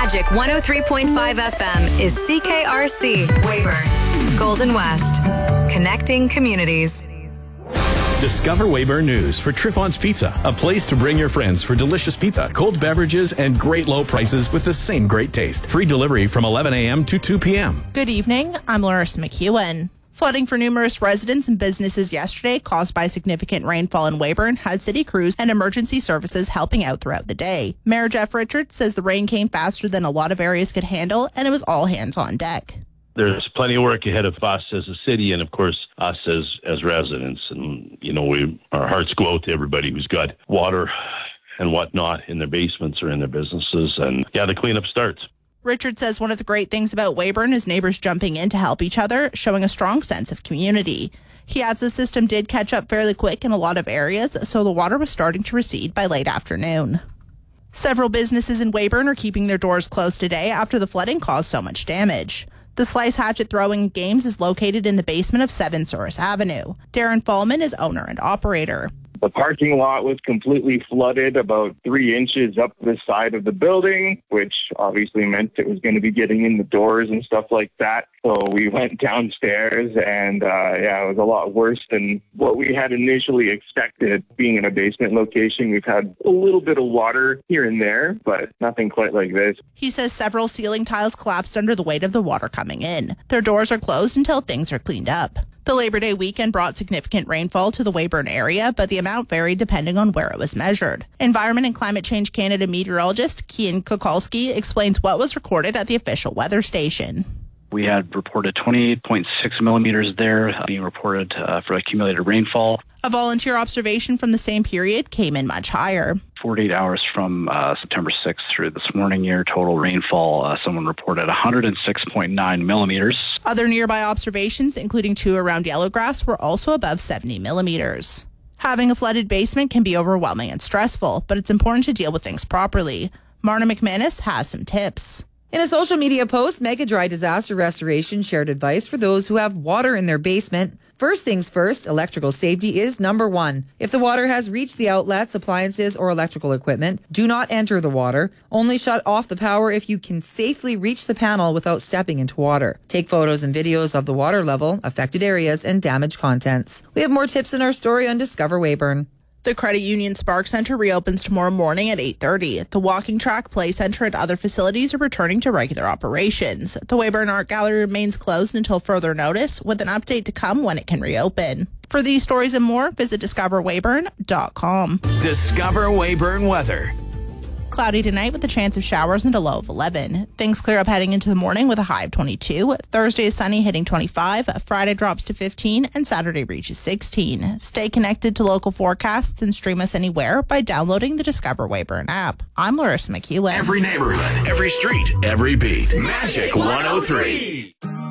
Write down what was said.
Magic 103.5 FM is CKRC Weyburn, Golden West, connecting communities. Discover Weyburn News for Triffon's Pizza, a place to bring your friends for delicious pizza, cold beverages, and great low prices with the same great taste. Free delivery from 11 a.m. to 2 p.m. Good evening. I'm Larissa McEwen. Flooding for numerous residents and businesses yesterday caused by significant rainfall in Weyburn had city crews and emergency services helping out throughout the day. Mayor Jeff Richards says the rain came faster than a lot of areas could handle, and it was all hands on deck. There's plenty of work ahead of us as a city and, of course, us as residents. And, our hearts go out to everybody who's got water and whatnot in their basements or in their businesses. And, the cleanup starts. Richard says one of the great things about Weyburn is neighbors jumping in to help each other, showing a strong sense of community. He adds the system did catch up fairly quick in a lot of areas, so the water was starting to recede by late afternoon. Several businesses in Weyburn are keeping their doors closed today after the flooding caused so much damage. The Slice Hatchet Throwing Games is located in the basement of 7 Souris Avenue. Darren Fallman is owner and operator. The parking lot was completely flooded about 3 inches up the side of the building, which obviously meant it was going to be getting in the doors and stuff like that. So we went downstairs and it was a lot worse than what we had initially expected. Being in a basement location, we've had a little bit of water here and there, but nothing quite like this. He says several ceiling tiles collapsed under the weight of the water coming in. Their doors are closed until things are cleaned up. The Labor Day weekend brought significant rainfall to the Weyburn area, but the amount varied depending on where it was measured. Environment and Climate Change Canada meteorologist Kian Kukulski explains what was recorded at the official weather station. We had reported 28.6 millimeters there being reported for accumulated rainfall. A volunteer observation from the same period came in much higher. 48 hours from September 6th through this morning here, total rainfall, someone reported 106.9 millimeters. Other nearby observations, including 2 around Yellowgrass, were also above 70 millimeters. Having a flooded basement can be overwhelming and stressful, but it's important to deal with things properly. Marna McManus has some tips. In a social media post, Mega Dry Disaster Restoration shared advice for those who have water in their basement. First things first, electrical safety is number 1. If the water has reached the outlets, appliances, or electrical equipment, do not enter the water. Only shut off the power if you can safely reach the panel without stepping into water. Take photos and videos of the water level, affected areas, and damaged contents. We have more tips in our story on Discover Weyburn. The Credit Union Spark Center reopens tomorrow morning at 8:30. The walking track, play center, and other facilities are returning to regular operations. The Weyburn Art Gallery remains closed until further notice, with an update to come when it can reopen. For these stories and more, visit discoverweyburn.com. Discover Weyburn weather. Cloudy tonight with a chance of showers and a low of 11. Things clear up heading into the morning with a high of 22. Thursday is sunny, hitting 25. Friday drops to 15, and Saturday reaches 16. Stay connected to local forecasts and stream us anywhere by downloading the Discover Weyburn app. I'm Larissa McEwen. Every neighborhood, every street, every beat. Magic 103.